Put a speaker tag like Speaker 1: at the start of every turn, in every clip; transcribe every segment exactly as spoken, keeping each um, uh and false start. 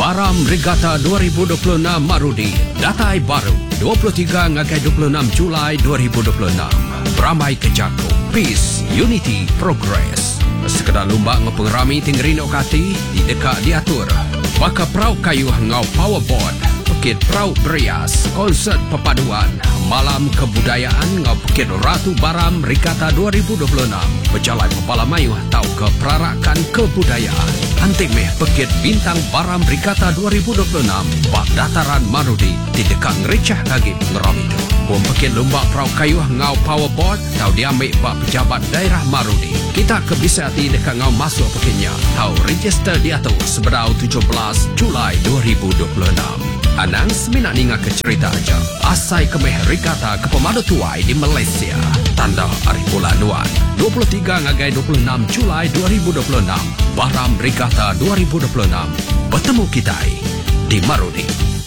Speaker 1: Baram Regatta dua ribu dua puluh enam Marudi. Datai baru dua puluh tiga hingga dua puluh enam Julai dua ribu dua puluh enam. Beramai ke Jago. Peace, Unity, Progress. Sekedar lumba ngepengrami tinggerino kati di dekat diatur. Baka Prau Kayu ngau Powerboard. Bukit Prau Berias. Konsert perpaduan. Malam Kebudayaan ngau Bukit Ratu Baram Regatta dua ribu dua puluh enam. Berjalan Kepala Mayuh tahu ke perarakan kebudayaan. Antik meh Bukit Bintang Baram Regatta dua ribu dua puluh enam. Bak Dataran Marudi di dekat Ngericah Kagip Ngerom itu. Buang Bukit Lumba Prau Kayu ngau Powerboard tahu diambil bak pejabat daerah Marudi. Kita ke bisa hati dekat ngau masuk Bukitnya. Tahu register diatur sebedau tujuh belas Julai dua ribu dua puluh enam. Anang seminat ninga ke cerita aja. Asai kemeh Regatta ke Pemadu Tuai di Malaysia. Tanda Arif Bulanuan. dua puluh tiga hingga dua puluh enam Julai dua ribu dua puluh enam. Baram Regatta dua ribu dua puluh enam. Bertemu kita di Marudi.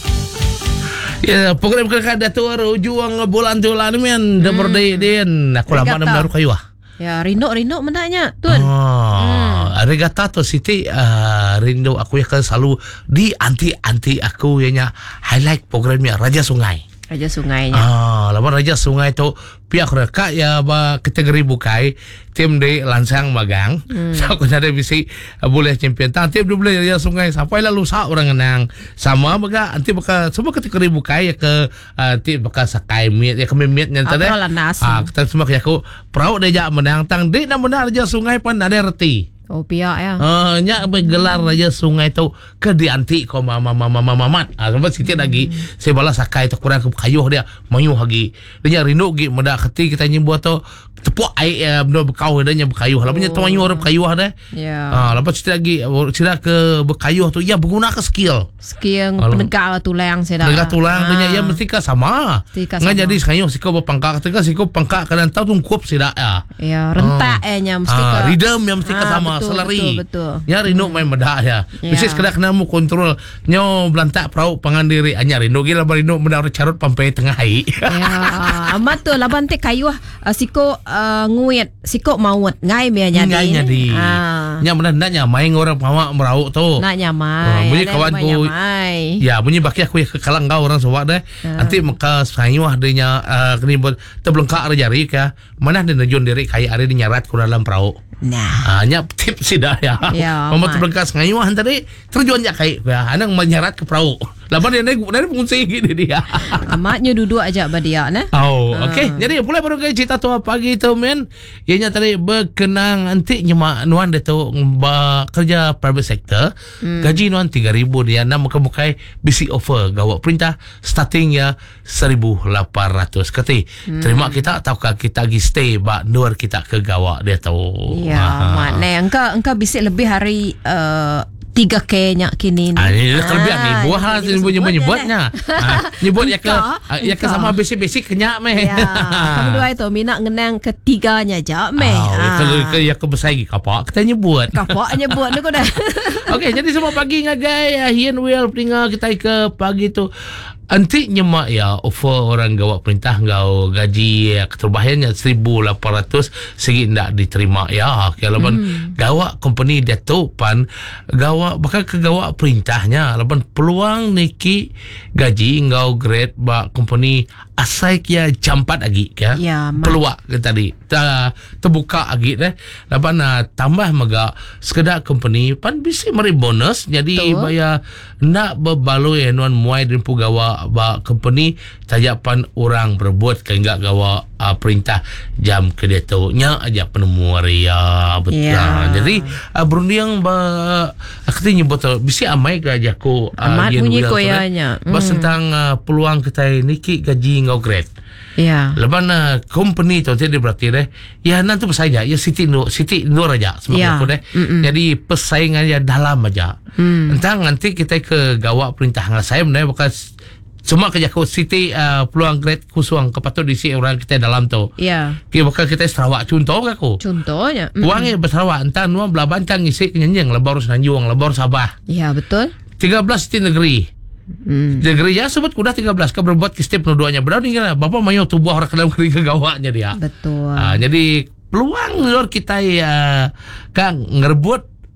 Speaker 2: Ya, program kerja datuk ujung bulan tulan men. Dah berdaya din. Aku lama nak baru kayu ah.
Speaker 3: Ya, rindu-rindu menaknya, Tun.
Speaker 2: Oh, hmm. Regatta tu Siti uh, rindu aku ya kan selalu di anti-anti aku yang highlight programnya Raja Sungai.
Speaker 3: Raja Sungainya.
Speaker 2: Ah, lawan Raja Sungai tu pihak reka ya ba kategori bukai tim di lansang magang. Hmm. So aku ada bisi uh, boleh champion. Tang tim dia boleh Raja Sungai sampai lalu sa orang nang sama baga anti baka semua kategori bukai ya ke uh, tim baka sakai meet ya ke meet nya tadi. Ah, kita semua ya aku prau dia menang tang di nak menang Raja Sungai pun ada reti.
Speaker 3: Oh pihak ya.
Speaker 2: Ah, uh, nya bergelar Raja Sungai tu ke dianti ko mama mama mamat. Ah, sebab sikit lagi hmm. saya balas sakai tu kurang kayuh dia mayuh lagi. Dia rindu gi meda keti kita nyebut tu tepuk air uh, benda berkauh dia nya berkayuh. Lapanya tu mayuh orang berkayuh dah.
Speaker 3: Ya.
Speaker 2: Ah, lepas sikit lagi cerita ke berkayuh tu ya berguna ke skill.
Speaker 3: Skill penegak tulang saya dah.
Speaker 2: Penegak tulang ah. dia ya mesti ka sama. Ngan jadi kayuh siko berpangkak ketika siko pangkak kadang tahu tungkup sida ya.
Speaker 3: Ya, rentak ah. nya mesti ka.
Speaker 2: Ah, rhythm yang mesti ka sama.
Speaker 3: Betul,
Speaker 2: selari.
Speaker 3: Betul, betul.
Speaker 2: Ya rindu hmm. main medak ya. Bisis kena kena mu kontrol nyo belantak prau pangandiri anya rindu gila rindu medak carut pampai tengah hai.
Speaker 3: Ya, amat tu laban te kayu uh, siko uh, nguit, siko maut ngai me nya
Speaker 2: di. Ngai nya di.
Speaker 3: Ah.
Speaker 2: Nya benar nya main orang pama merau tu.
Speaker 3: Nak nya mai.
Speaker 2: Bunyi kawan ku. Ya, bunyi baki aku ke kalang kau orang sewak dah. Nanti maka sayuah denya uh, kini terbelengkak jari ka. Mana dia najun diri kaya ada di nyarat ku dalam perahu.
Speaker 3: Nah,
Speaker 2: hanya uh, tip sih dah ya.
Speaker 3: Ya
Speaker 2: Mama terbelengkak ngayuan tadi terjun je kai. Ya, anang menyarat ke perahu. Laban dia naik naik pengunci gitu dia.
Speaker 3: Amatnya duduk aja badia nah.
Speaker 2: Oh, uh. okey. Jadi mulai baru ke cerita tu pagi tu men. Ianya tadi berkenang nanti nyemak nuan dia tu ba kerja private sector. Hmm. Gaji nuan tiga ribu dia nak muka-mukai bisi offer gawak perintah starting ya seribu lapan ratus. Kati hmm. terima kita ataukah kita pergi stay ba luar kita ke gawak dia tu.
Speaker 3: Ya, makna engkau engkau bisi lebih hari uh, tiga K nya kini ni.
Speaker 2: Ah, ini kelebihan ni. Buah lah menyebut-nyebutnya. Ah, nyebut ya ke ya ke sama basic-basic kenyak meh.
Speaker 3: Ya. Kamu dua itu minat ngenang ketiganya je meh.
Speaker 2: Ah, kalau ke ya ke besar lagi kapak kita nyebut.
Speaker 3: Kapak nyebut ni kau dah.
Speaker 2: Okey, jadi semua pagi ngagai Hian Will tinggal kita ke pagi tu. Anti nyemak ya offer orang gawak perintah ngau gaji ya, keterbahayannya seribu lapan ratus segi ndak diterima ya. Kalau hmm. gawak company dia tu pan gawak bakal ke gawak perintahnya laban peluang niki gaji ngau grade ba company asai kia jampat lagi ya.
Speaker 3: Ya
Speaker 2: peluang ke tadi ta terbuka lagi deh. Laban uh, tambah maga sekedar company pan bisa meri bonus jadi Betul. Bayar nak berbaloi nuan muai dan pegawai ba company tajapan orang berbuat ke enggak gawa uh, perintah jam kerja tu nya aja penemu ria betul. Yeah. Jadi uh, berunding ba katanya betul bisa amai gaji aku uh,
Speaker 3: amat bunyi koyanya.
Speaker 2: Bas mm. tentang uh, peluang kita niki gaji ngau grade.
Speaker 3: Ya.
Speaker 2: Lepas uh, company tu jadi berarti deh. Ya nanti pesaingnya ya Siti Nur Siti Nur aja semakin
Speaker 3: ya.
Speaker 2: Aku deh. Mm-mm. Jadi persaingannya dalam aja. Mm. Entah nanti kita ke gawak perintah nggak saya benar bukan semua kerja kau Siti uh, peluang grade kusuang kepatut diisi orang kita dalam tu.
Speaker 3: Ya.
Speaker 2: Kita bakal kita Sarawak contoh ke aku.
Speaker 3: Contohnya. Mm-mm.
Speaker 2: Uangnya bersarawak entah nuang belaban kan ngisi kenyanjang lebar Semenanjung lebar Sabah.
Speaker 3: Ya betul.
Speaker 2: tiga belas Siti negeri. Hmm. Negeri ya sebut kuda tiga belas ke berbuat ke step penuduhannya berapa ni kan bapak mayo tubuh orang dalam negeri kegawaknya dia.
Speaker 3: Betul.
Speaker 2: Uh, jadi peluang luar kita ya kan ngerebut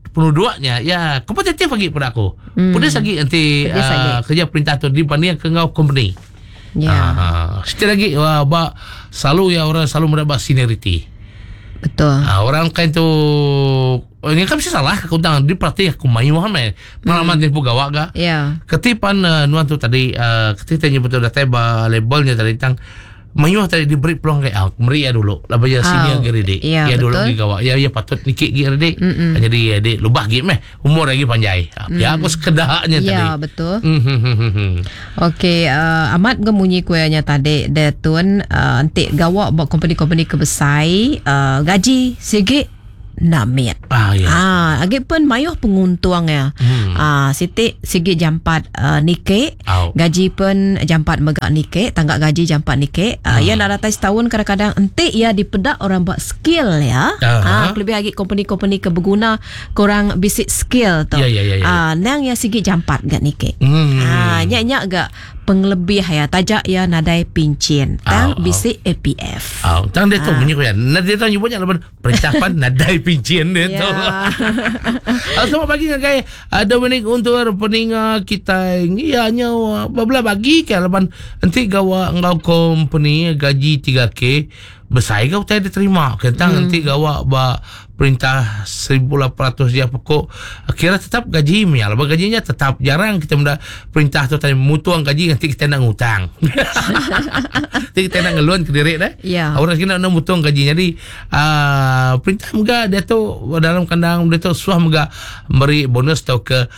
Speaker 2: penuh duanya ya kompetitif lagi pada aku.
Speaker 3: Hmm.
Speaker 2: Pedes lagi nanti
Speaker 3: Pedes
Speaker 2: uh,
Speaker 3: lagi.
Speaker 2: kerja perintah tu dibanding ke ngau company.
Speaker 3: Ya.
Speaker 2: Ah, setiap lagi wah, ba, selalu ya orang selalu mendapat seniority.
Speaker 3: Betul.
Speaker 2: Ah, orang kan tu ini kan bisa salah aku tang di praktik aku mayu me pengalaman dia pegawai ga.
Speaker 3: Ya.
Speaker 2: Ketipan uh, nuan tu tadi uh, ketika nyebut dah teba labelnya tadi tang mayu tadi diberi peluang kayak out meri ya dulu lah bayar senior
Speaker 3: Oh,
Speaker 2: gerede.
Speaker 3: ya,
Speaker 2: Ya dulu
Speaker 3: betul.
Speaker 2: gi gawa. Ya ya patut nikik gerede.
Speaker 3: Mm-mm.
Speaker 2: Jadi ya dek lubah gi meh umur lagi panjai. Ya aku sekedarnya tadi.
Speaker 3: Ya, betul.
Speaker 2: Hmm, hmm, hmm, hmm, hmm.
Speaker 3: Okey, uh, amat gemunyi kuenya tadi dia tun uh, antik gawak buat company-company kebesai uh, gaji sikit namit.
Speaker 2: Ah ya.
Speaker 3: Ah, agi pun mayuh penguntung ya.
Speaker 2: Hmm.
Speaker 3: Ah, siti sigi jampat uh, nike.
Speaker 2: Au.
Speaker 3: Gaji pun jampat megak nike, tanggak gaji jampat nike. Ah,
Speaker 2: Hmm.
Speaker 3: ya nak datang setahun kadang-kadang entik ya dipedak orang buat skill ya.
Speaker 2: Aha.
Speaker 3: Ah, lebih lagi company-company kebeguna korang bisik skill tu.
Speaker 2: Ya, ya, ya, ya.
Speaker 3: Ah, nang ya sigi jampat gak nike.
Speaker 2: Hmm.
Speaker 3: Ah, nyak-nyak gak penglebih ya tajak ya nadai pincin tang
Speaker 2: Au, au.
Speaker 3: bisik A P F.
Speaker 2: Ah, tang dia tu
Speaker 3: Ah.
Speaker 2: bunyi kau ya. Nah, dia tu nyebutnya lepas perintahpan nadai pincian dia tu.
Speaker 3: Ya.
Speaker 2: Ah, selamat pagi ngagai. Ada menik untuk peninga kita ni ya nyawa babla bagi ke lepas nanti gawa ngau company gaji tiga K besar kau tak diterima. Kentang hmm. nanti gawa ba perintah seribu lapan ratus dia pokok kira tetap gaji mi lah gajinya tetap jarang kita mendak perintah tu tadi mutuang gaji nanti kita nak ngutang. Nanti kita nak ngeluan ke diri dah.
Speaker 3: Ya.
Speaker 2: Orang kena nak mutuang gaji jadi uh, perintah mega dia tu dalam kandang dia tu suah mega beri bonus tau ke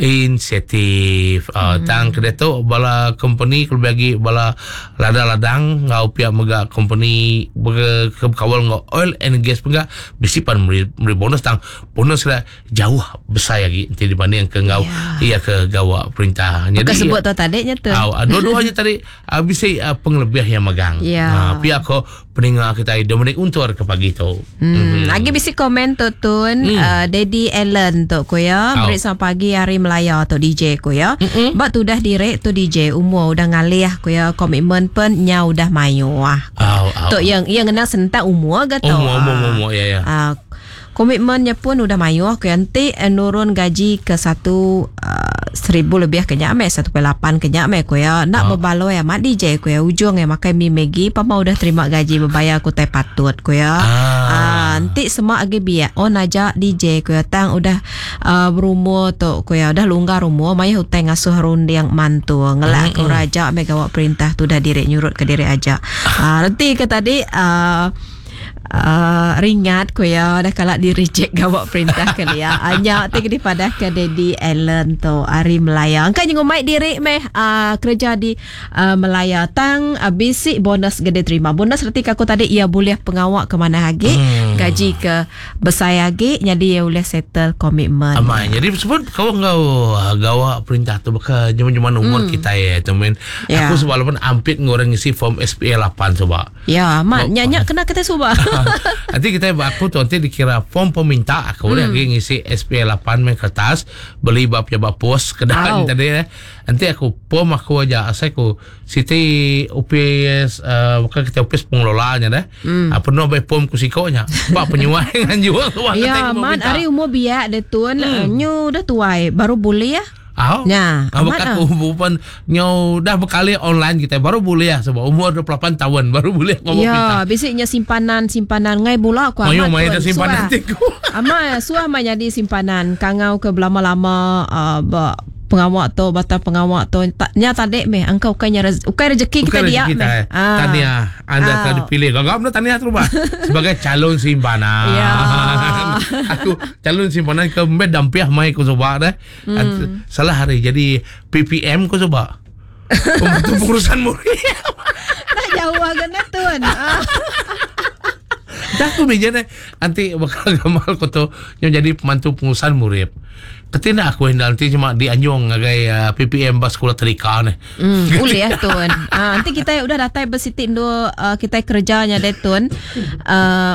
Speaker 2: insentif uh, hmm. tang ke dia tu bala company kalau bagi bala ladang-ladang ngau pihak mega company ke kawal ngau oil and gas mega bisipan beri, beri bonus tang bonus lah jauh besar lagi nanti dibanding ke ngau
Speaker 3: Ya.
Speaker 2: iya ke gawa perintah jadi
Speaker 3: Bukan sebut tu tadi nyata.
Speaker 2: uh, dua-duanya tadi uh, bisa uh, penglebih yang megang
Speaker 3: Ya.
Speaker 2: uh, pihak ko peninga kita Dominic Untur ke pagi tu.
Speaker 3: Hmm, lagi bisi komen tu tun
Speaker 2: Hmm.
Speaker 3: uh, Daddy Allen tu ko ya.
Speaker 2: Au.
Speaker 3: Berit sama pagi hari Melaya tu D J ko ya.
Speaker 2: Mm-mm.
Speaker 3: Bak tu dah direk tu D J umur udah ngalih ko ya komitmen pun nya udah mayu ah.
Speaker 2: Au, au.
Speaker 3: Tu yang yang kena sentak umur ke tu.
Speaker 2: Umur, umur, umur, ya, ya.
Speaker 3: Ah, komitmennya pun udah mayu ko nanti uh, nurun gaji ke satu uh, seribu lebih kenyak me satu koma lapan kenyak me ko ya. Nak
Speaker 2: Oh.
Speaker 3: berbaloi amat D J ko ya ujung ya makai mi Maggi pama udah terima gaji berbayar ku tai patut ko ya.
Speaker 2: Ah.
Speaker 3: Ah, nanti semua agi biak on aja D J ko ya tang udah uh, berumur tu ko ya udah lunggar umur maya hutai ngasuh runding mantu ngelak ko raja me gawak perintah tu dah direk nyurut ke diri aja. Ah, nanti ke tadi uh, Uh, ringat ko ya dah kalak di reject gawak perintah kali ya hanya tik di padah ke Daddy Allen tu Ari Melaya angka nyengok mai diri meh uh, kerja di uh, Melaya tang uh, basic bonus gede terima bonus reti aku tadi ia boleh pengawak ke mana lagi
Speaker 2: Hmm.
Speaker 3: gaji ke besar lagi jadi ia boleh settle komitmen.
Speaker 2: Amai jadi sebut kau ngau gawa perintah tu baka zaman-zaman umur hmm. kita ya temen.
Speaker 3: Ya.
Speaker 2: Aku sebab lepas hampir ngorang ngisi form S P A lapan coba.
Speaker 3: Ya mak
Speaker 2: Oh,
Speaker 3: nyanyak kena kita subah.
Speaker 2: Nanti kita aku tu nanti dikira form peminta aku boleh lagi ngisi S P A lapan main kertas beli bab ya bab pos kedai
Speaker 3: Au.
Speaker 2: tadi eh. Nanti aku pom aku aja asal aku siti U P S uh, bukan kita U P S pengelolaannya dah. Hmm. Uh, penuh by pom ku sikonya. Pak penyuai dengan jual uang
Speaker 3: Ya mat Ari umur biak dia tun hmm. nyu dah tuai baru boleh ya.
Speaker 2: Oh,
Speaker 3: Ya,
Speaker 2: ah,
Speaker 3: amat
Speaker 2: bekat
Speaker 3: ah.
Speaker 2: hubungan nyau dah berkali online kita baru boleh ya sebab umur dua puluh lapan tahun baru boleh ngomong
Speaker 3: Ya,
Speaker 2: kita.
Speaker 3: basicnya simpanan simpanan ngai bola aku
Speaker 2: Mayu
Speaker 3: amat.
Speaker 2: main
Speaker 3: tuan.
Speaker 2: dah simpanan
Speaker 3: Suah.
Speaker 2: tiku.
Speaker 3: Ama suah mah jadi simpanan kangau ke lama-lama uh, ba, pengawak tu bata pengawak tu tak nya tadi meh engkau ukainya rez, ukai rezeki kita
Speaker 2: Bukan
Speaker 3: dia
Speaker 2: rezeki kita.
Speaker 3: meh.
Speaker 2: Eh. Tahniah anda
Speaker 3: Ah.
Speaker 2: telah dipilih. Gagam dah tahniah tu bah sebagai calon simpanan.
Speaker 3: Ya.
Speaker 2: Aku calon simpanan ke mbed dampiah mai ku coba dah. Hmm. Salah hari jadi P P M ku coba. Pembantu pengurusan murid.
Speaker 3: Tak jauh agak nak tuan. Ah.
Speaker 2: Dah aku meja dah nanti bakal gamal ko tu yang jadi pembantu pengurusan murid. Ketina aku hendak nanti cuma di Anjong ngagai uh, P P M bas sekolah terika ni.
Speaker 3: Hmm, boleh ya tuan. Ah, nanti kita udah datang bersitik do uh, kita kerjanya deh tuan. Uh,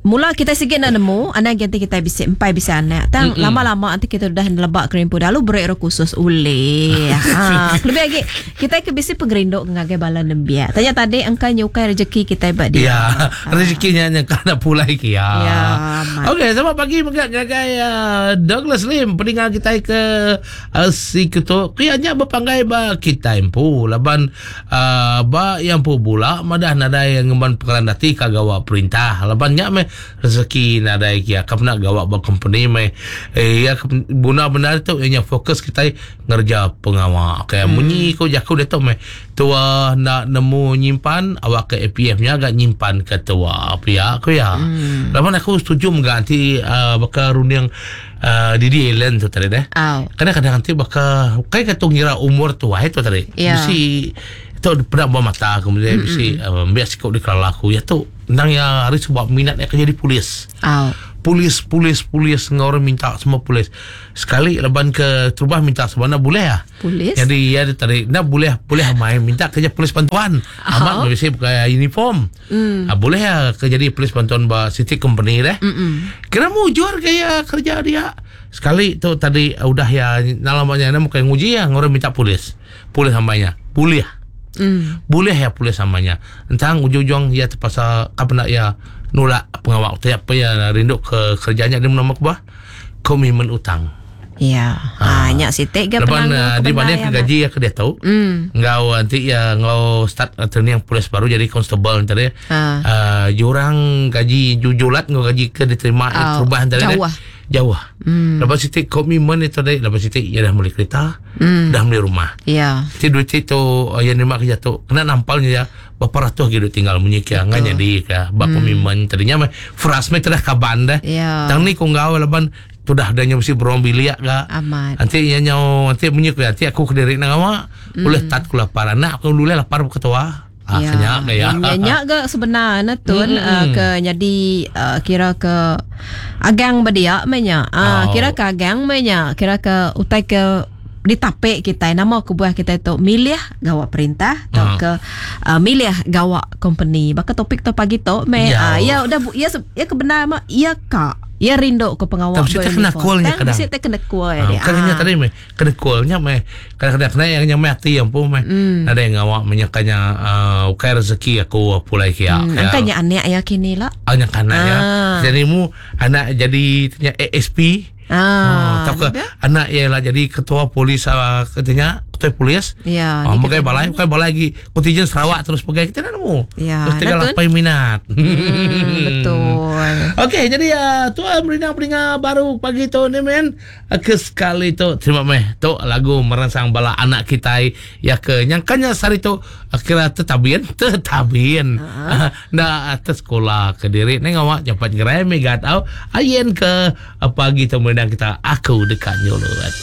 Speaker 3: Mula kita sikit nak nemu, anak nanti kita bisa empai bisa anak. Tang
Speaker 2: Mm-mm.
Speaker 3: lama-lama nanti kita dah lebak kerimpu lalu break khusus ule. ha, lebih lagi kita ke bisi pengerindok ngagai bala nembia. Tanya tadi engkau nyukai rezeki kita ibak dia.
Speaker 2: Ya, rezekinya yang kena pulai kia.
Speaker 3: Ya, mat.
Speaker 2: Okey, selamat pagi mengak ngagai uh, Douglas Lim pendengar kita ke uh, si ketua. Kianya berpanggai ba kita impu laban uh, ba yang pu bula madah nada yang ngemban pekalan dati kagawa perintah. Laban nya me rezeki nada kia kapna gawa ba company me eh ya guna benar tu yang fokus kita ngerja pengawal. Kayak hmm. munyi ko jaku deto me tua nak nemu nyimpan awak ke A P F nya agak nyimpan ke tua pihak aku ya. Hmm. Laban aku setuju mengganti uh, bakal runiang uh, Didi Ellen tu tadi deh.
Speaker 3: Aw.
Speaker 2: Kadang-kadang nanti bakal kayak kata ngira umur tua itu tadi.
Speaker 3: Ya.
Speaker 2: Mesti itu pernah bawa mata kemudian mesti uh, biasa kau dikelalaku ya tu nang ya hari sebab minat nak jadi polis.
Speaker 3: Aw.
Speaker 2: Polis, polis, polis orang minta semua polis. Sekali leban ke Trubah minta sebenarnya boleh ya.
Speaker 3: Polis?
Speaker 2: Jadi ya tadi nak boleh boleh main minta kerja polis bantuan. Amat oh. Mesti pakai uniform. Mm. Ah, boleh ya kerja jadi polis bantuan ba City Company deh. Kira mujur kayak kerja dia. Sekali tu tadi udah ya namanya nama kayak nguji ya orang minta polis. Polis samanya. Boleh. Mm. Boleh ya polis samanya. Entang ujung-ujung ya terpaksa apa nak ya nolak pengawal tu apa ya rindu ke kerjanya dia nama kubah komitmen utang.
Speaker 3: Ya, ha, nyak sitik ke
Speaker 2: lepas
Speaker 3: penanggung
Speaker 2: di mana ke gaji ya ke dia tahu. Mm. Ngau nanti ya ngau start training yang polis baru jadi constable tadi. Ha. Uh, jurang gaji jujulat ngau gaji ke diterima oh, perubahan tadi. Jauh. Jauh. Mm. Lepas sitik komitmen itu tadi lepas sitik ya dah beli kereta, mm. dah beli rumah. Ya. Jadi duit itu yang terima kerja tu kena nampalnya ya berapa ratus gitu tinggal menyikir nganya di ka bab komitmen tadinya mah frasme telah kaban dah. Ya. Tang ni kau ngau leban sudah adanya mesti berong biliak ga. Amat. Nanti ya nyau nanti menyikir nanti aku kediri nang awak mm. boleh tat kulaparan nak aku dulu lapar ketua. Ah, ya. Kenyak ya.
Speaker 3: Nyak ga sebenarnya tun mm-hmm. uh, ke jadi uh, kira ke agang badia menya. Ah oh. Kira ke agang menya, kira ke utai ke ditapik kita nama kebuah kita itu milih gawa perintah atau uh. ke uh, milih gawa company. Baka topik tu pagi tu me ya, uh, ya udah bu, ya ya kebenar mah ya kak. Ya rindu ke pengawal.
Speaker 2: Tapi kita kena callnya kadang.
Speaker 3: Kita kena call ya dia.
Speaker 2: Kadangnya tadi me kena callnya me kadang-kadang kena yang nyamai hati yang pun me ada yang ngawak menyakanya ukai rezeki aku pulai kia.
Speaker 3: Angkanya anak ya kini lah.
Speaker 2: Anak anak ya. Jadi mu anak jadi tanya A S P. Ah, oh, tahu ke anak ia lah jadi ketua polis uh, katanya ketua polis. Ya. Oh, pakai balai, pakai balai lagi kontijen Sarawak terus pakai kita nak nemu. Ya. Terus tinggal apa minat.
Speaker 3: Hmm, betul.
Speaker 2: Okey, jadi ya uh, tu peringat-peringat baru pagi tu ni men. Ke sekali tu terima meh tu lagu merangsang bala anak kita ya ke nyangkanya sari tu akhirnya tetabian tetabian. Uh-huh. Nah, atas sekolah ke diri ni ngawak cepat gerai megat au ayen ke pagi tu kita aku dekat nyolo.